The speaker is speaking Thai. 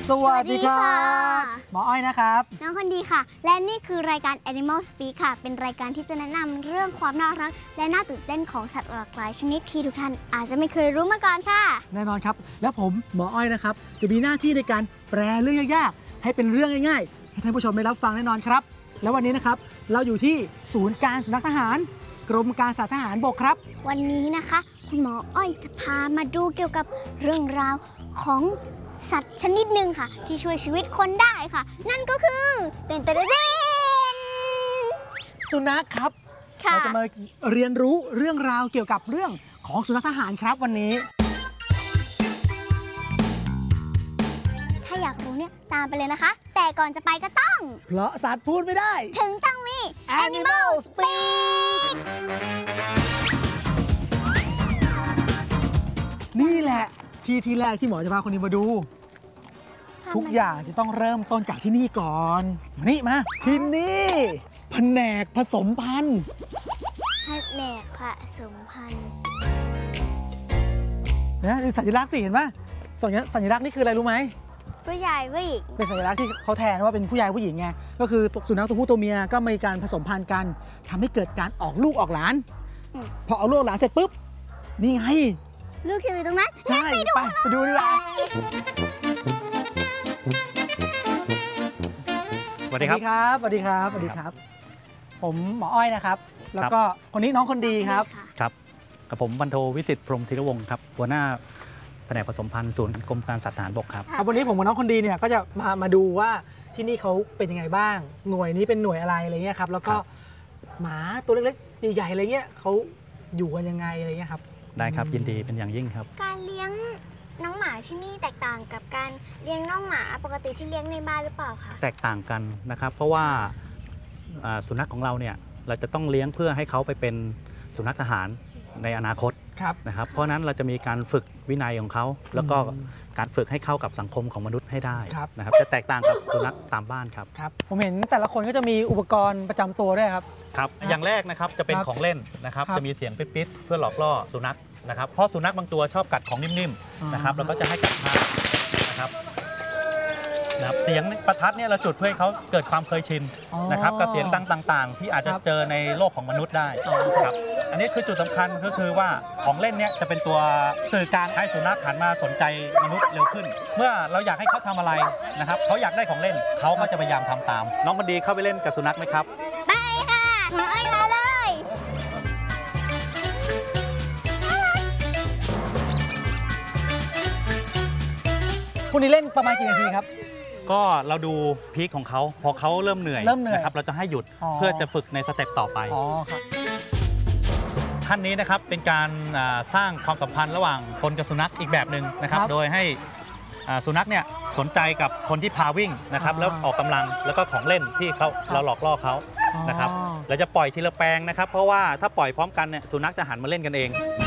สวัสดีครับหมออ้อยนะครับน้องคนดีค่ะและนี่คือรายการ Animal Speak ค่ะเป็นรายการที่จะแนะนำเรื่องความน่ารักและน่าตื่นเต้นของสัตว์หลากหลายชนิดที่ทุกท่านอาจจะไม่เคยรู้มาก่อนค่ะแน่นอนครับแล้วผมหมออ้อยนะครับจะมีหน้าที่ในการแปลเรื่องยากๆให้เป็นเรื่องง่ายๆให้ท่านผู้ชมได้รับฟังแน่นอนครับแล้ววันนี้นะครับเราอยู่ที่ศูนย์การสุนัขทหารกรมการสัตว์ทหารบกครับวันนี้นะคะคุณหมออ้อยจะพามาดูเกี่ยวกับเรื่องราวของสัตว์ชนิดหนึ่งค่ะที่ช่วยชีวิตคนได้ค่ะนั่นก็คือเต้นสุนัขครับเราจะมาเรียนรู้เรื่องราวเกี่ยวกับเรื่องของสุนัขทหารครับวันนี้ถ้าอยากรู้เนี่ยตามไปเลยนะคะแต่ก่อนจะไปก็ต้องเพราะสัตว์พูดไม่ได้ถึงต้องมี Animal Speak นี่แหละที่แรกที่หมอจะพาคนนี้มาดูทุกอย่างจะต้องเริ่มต้นจากที่นี่ก่อนนี่มาที่นี่แผนกผสมพันธุ์แผนกผสมพันธุ์นะสัญลักษณ์สิเห็นป่ะสัญลักษณ์นี่คืออะไรรู้ไหมผู้ใหญ่ผู้หญิงเป็นสัญลักษณ์ที่เขาแทนว่าเป็นผู้ใหญ่ผู้หญิงไงก็คือสุนัขตัวผู้ตัวเมียก็มีการผสมพันธุ์กันทำให้เกิดการออกลูกออกหลานพอเอาลูกหลานเสร็จปุ๊บนี่ไงลูกอยู่ตรงนั้นใช่ไปดูดีกว่าสวัสดีครับสวัสดีครับสวัสดีครับผมหมออ้อยนะครับแล้วก็คนนี้น้องคนดีครับครับกับผมบรรโทวิสิทธิ์พรหมธีรวงศ์ครับหัวหน้าแผนกผสมพันธุ์ศูนย์กรมการสัตว์ทหารบกครับวันนี้ผมกับน้องคนดีเนี่ยก็จะมาดูว่าที่นี่เขาเป็นยังไงบ้างหน่วยนี้เป็นหน่วยอะไรอะไรเงี้ยครับแล้วก็หมาตัวเล็กๆใหญ่ๆอะไรเงี้ยเขาอยู่กันยังไงอะไรเงี้ยครับได้ครับยินดีเป็นอย่างยิ่งครับการเลี้ยงน้องหมาที่นี่แตกต่างกับการเลี้ยงน้องหมาปกติที่เลี้ยงในบ้านหรือเปล่าคะแตกต่างกันนะครับเพราะว่าสุนัขของเราเนี่ยเราจะต้องเลี้ยงเพื่อให้เขาไปเป็นสุนัขทหารในอนาคตนะครับเพราะนั้นเราจะมีการฝึกวินัยของเขาแล้วก็การฝึกให้เข้ากับสังคมของมนุษย์ให้ได้นะครับจะแตกต่างกับสุนัขตามบ้านครับผมเห็นแต่ละคนก็จะมีอุปกรณ์ประจำตัวด้วยครับครับอย่างแรกนะครับจะเป็นของเล่นนะครับจะมีเสียงปิ๊ดๆเพื่อหลอกล่อสุนัขนะครับเพราะสุนัขบางตัวชอบกัดของนิ่มๆนะครับเราก็จะให้กัดผ้านะครับเสียงประทัดเนี่ยเราจุดเพื่อให้เขาเกิดความเคยชินนะครับกับเสียงต่างๆที่อาจจะเจอในโลกของมนุษย์ได้ครับอันนี้คือจุดสำคัญก็คือว่าของเล่นเนี่ยจะเป็นตัวสื่อกลางให้สุนัขหันมาสนใจมนุษย์เร็วขึ้นเมื่อเราอยากให้เขาทำอะไรนะครับเขาอยากได้ของเล่นเขาก็จะพยายามทำตามน้องมันดีเข้าไปเล่นกับสุนัขไหมครับไปค่ะหมออ้อยมาเลยคุณนี่เล่นประมาณกี่นาทีครับก็เราดูพีคของเขาพอเขาเริ่มเหนื่อยนะครับเราจะให้หยุดเพื่อจะฝึกในสเต็ปต่อไปท่านนี้นะครับเป็นการสร้างความสัมพันธ์ระหว่างคนกับสุนัขอีกแบบหนึ่งนะครับโดยให้สุนัขเนี่ยสนใจกับคนที่พาวิ่งนะครับแล้วออกกำลังแล้วก็ของเล่นที่เราหลอกล่อเขานะครับเราจะปล่อยทีละแปลงนะครับเพราะว่าถ้าปล่อยพร้อมกันเนี่ยสุนัขจะหันมาเล่นกันเอง